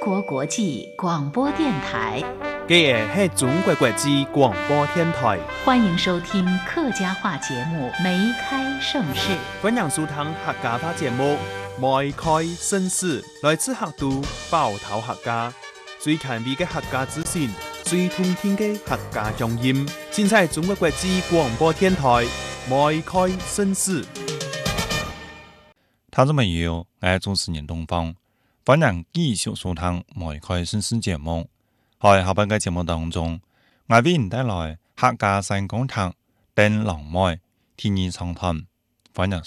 国国际广播电台。 这个是中国国际广播电台。 欢迎收听客家话节目《梅开盛世》。 欢迎收听客家话节目《梅开盛世》，来自客都包头客家，最权威的客家资讯，最通听的客家乡音。现在中国国际广播电台《梅开盛世》。 听众朋友，我是主持人东方，欢迎继续收听《梅开盛世》节目。在下半个节目当中，我为您带来客家山歌剧《灯笼妹》第二场谈，欢迎